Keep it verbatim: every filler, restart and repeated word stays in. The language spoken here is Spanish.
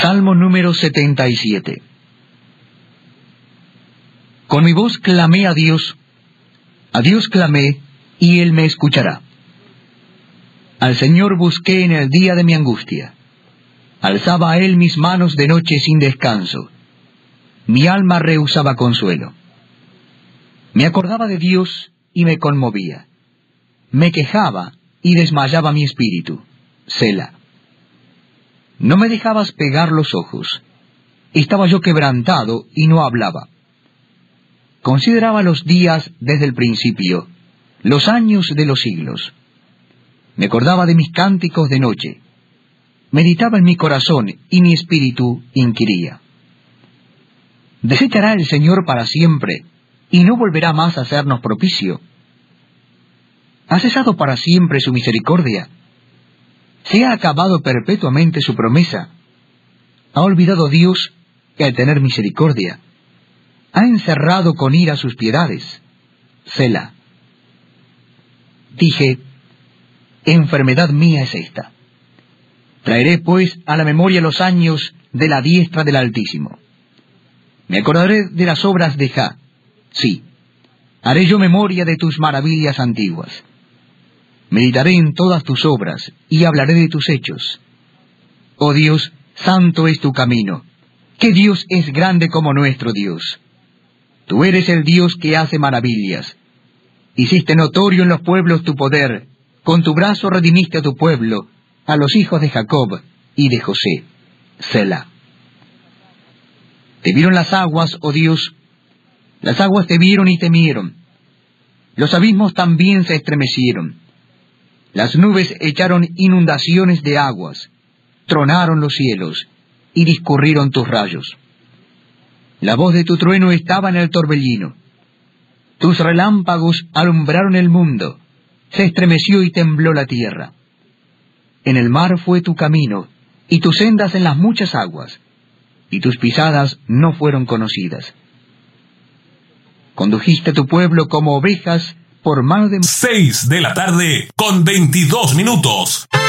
Salmo número setenta y siete. Con mi voz clamé a Dios, a Dios clamé, y Él me escuchará. Al Señor busqué en el día de mi angustia. Alzaba a Él mis manos de noche sin descanso. Mi alma rehusaba consuelo. Me acordaba de Dios y me conmovía. Me quejaba y desmayaba mi espíritu. Selah. No me dejabas pegar los ojos. Estaba yo quebrantado y no hablaba. Consideraba los días desde el principio, los años de los siglos. Me acordaba de mis cánticos de noche. Meditaba en mi corazón y mi espíritu inquiría. ¿Desechará el Señor para siempre y no volverá más a hacernos propicio? ¿Ha cesado para siempre su misericordia? ¿Se ha acabado perpetuamente su promesa? ¿Ha olvidado Dios el tener misericordia? ¿Ha encerrado con ira sus piedades? Selah. Dije, enfermedad mía es esta. Traeré pues a la memoria los años de la diestra del Altísimo. Me acordaré de las obras de Jah. Sí, haré yo memoria de tus maravillas antiguas. Meditaré en todas tus obras y hablaré de tus hechos. Oh Dios, santo es tu camino. ¿Qué Dios es grande como nuestro Dios? Tú eres el Dios que hace maravillas. Hiciste notorio en los pueblos tu poder. Con tu brazo redimiste a tu pueblo, a los hijos de Jacob y de José. Selah. Te vieron las aguas, oh Dios. Las aguas te vieron y temieron. Los abismos también se estremecieron. Las nubes echaron inundaciones de aguas, tronaron los cielos, y discurrieron tus rayos. La voz de tu trueno estaba en el torbellino. Tus relámpagos alumbraron el mundo, se estremeció y tembló la tierra. En el mar fue tu camino, y tus sendas en las muchas aguas, y tus pisadas no fueron conocidas. Condujiste a tu pueblo como ovejas por mano de... Seis de la tarde con veintidós minutos.